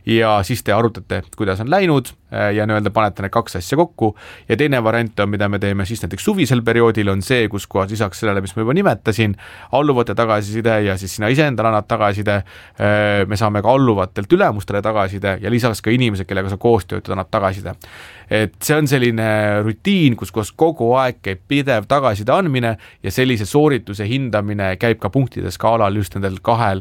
ja siis te arutate, kuidas on läinud ja nii-öelda panete need kaks asja kokku ja teine variant on, mida me teeme siis näiteks suvisel perioodil, on see, kus kohas lisaks sellele, mis ma juba nimetasin, alluvate tagasiside ja siis sina iseendale annad tagasiside, me saame ka alluvatelt ülemustele tagasiside ja lisaks ka inimesed, kellega sa koos töötad, annab tagasiside. Et see on selline rutiin, kus kogu aeg käib pidev tagasiside andmine ja sellise soorituse hindamine käib ka punktide skaalal just nendel kahel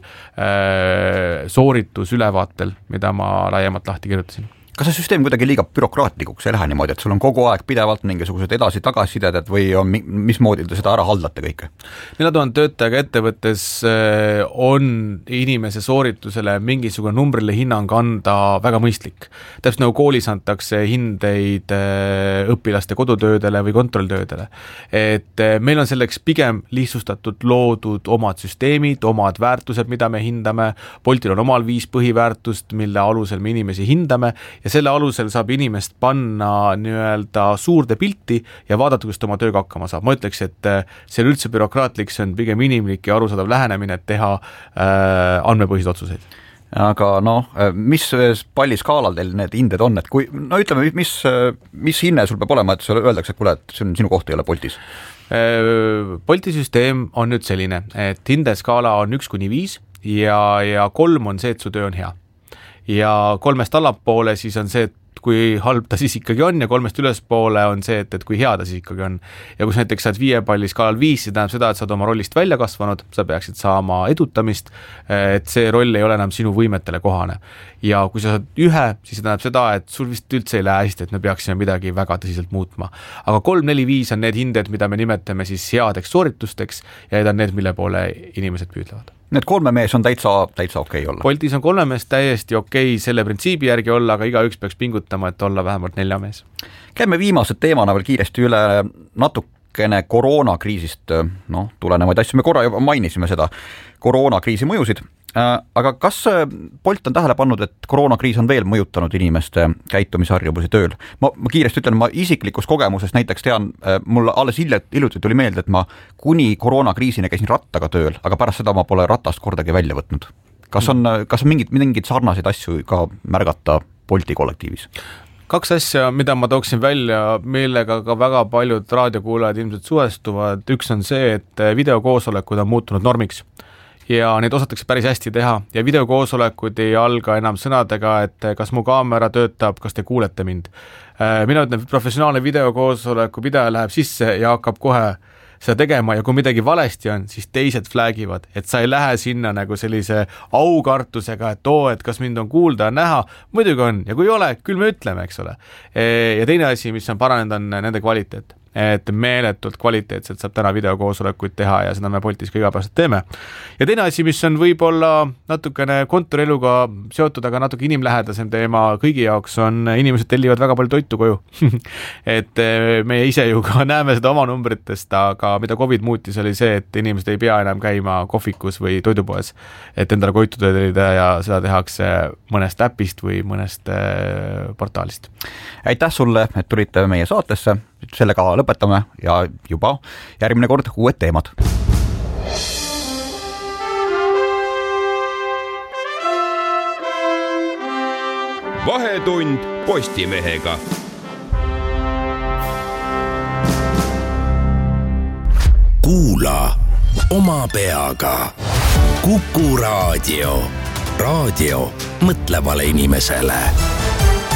sooritusülevaatel, mida ma laiemalt lahti kirjutasin. Kas see süsteem kuidagi liiga bürokraatlikuks ei lähe niimoodi, et sul on kogu aeg pidevalt mingisugused edasi-tagasisided või on, mismoodi te seda ära haldate kõike? 4000 töötajaga ettevõttes on inimese sooritusele mingisugune numbrile hinnang anda väga mõistlik. Täpselt nagu koolis antakse hindeid õpilaste kodutöödele või kontrolltöödele. Et meil on selleks pigem lihtsustatud loodud omad süsteemid, omad väärtused, mida me hindame. Boltil on omal 5 põhiväärtust, mille alusel me inimesi hindame ja selle alusel saab inimest panna nii-öelda suurde pilti ja vaadata, kus ta oma tööga hakkama saab. Ma ütleks, et see on üldse bürokraatlik, see on pigem inimlik ja arusaadav lähenemine, et teha andmepõhiseid otsuseid. Aga mis palliskaalal teil need hinded on, et kui, ütleme, mis hinne sul peab olema, et sulle öeldakse, et kuule, et sinu koht ei ole Boltis? Bolti süsteem on nüüd selline, et hindeskaala on 1-5 ja 3 on see, et su töö on hea. Ja 3-st allapoole siis on see, et kui halb ta siis ikkagi on ja 3-st ülespoole on see, et kui hea ta siis ikkagi on. Ja kui näiteks saad 5 palli skaalal 5, see tähendab seda, et saad oma rollist välja kasvanud, sa peaksid saama edutamist, et see roll ei ole enam sinu võimetele kohane. Ja kui sa saad 1, siis see tähendab seda, et sul vist üldse ei lähe hästi, et me peaksime midagi väga tõsiselt muutma. Aga 3, 4, 5 on need hinded, mida me nimetame siis headeks sooritusteks ja need on need, mille poole inimesed püüdlevad. Need 3 mees on täitsa okei olla. Boltis on 3 mees täiesti okei selle printsiibi järgi olla, aga igaüks peaks pingutama, et olla vähemalt 4 mees. Käime viimased teemana veel kiiresti üle natukene koroonakriisist, tulenevaid asju, me korra juba mainisime seda koroonakriisi mõjusid, aga kas Bolt on tähele pannud, et koroonakriis on veel mõjutanud inimeste käitumisharjumusi tööl? Ma kiiresti ütlen, ma isiklikus kogemuses näiteks tean, mul alles hiljuti tuli meelde, et ma kuni koroonakriisini käisin rattaga tööl, aga pärast seda ma pole ratast kordagi välja võtnud. Kas on mingid sarnaseid asju ka märgata Bolti kollektiivis? 2 asja, mida ma tooksin välja, millega ka väga paljud raadiokuulajad ilmselt suhestuvad. Üks on see, et videokoosolekud on muutunud normiks ja neid osatakse päris hästi teha ja videokoosolekud ei alga enam sõnadega, et kas mu kaamera töötab, kas te kuulete mind. Mina ütlen, professionaalne videokoosoleku pidaja läheb sisse ja hakkab kohe seda tegema ja kui midagi valesti on, siis teised flagivad, et sa ei lähe sinna nagu sellise aukartusega, et kas mind on kuulda ja näha, muidugi on ja kui ei ole, küll me ütleme, eks ole. Ja teine asi, mis on paranenud, on nende kvaliteet. Et meeletult kvaliteetselt saab täna videokoosolekuid teha ja seda me Boltis ka igapäevaselt teeme. Ja teine asi, mis on võib-olla natukene kontoreluga seotud, aga natuke inimlähedasem teema kõigi jaoks on, inimesed tellivad väga palju toitu koju. Et meie ise ju ka näeme seda oma numbritest, aga mida COVID muutis oli see, et inimesed ei pea enam käima kohvikus või toidupoes, et endale koitu tellida ja seda tehakse mõnest äpist või mõnest portaalist. Aitäh sulle, et tulite meie saatesse. Sellega lõpetame ja juba järgmine kord uued teemad. Vahetund Postimehega. Kuula oma peaga. Kuku Raadio. Raadio mõtlevale inimesele.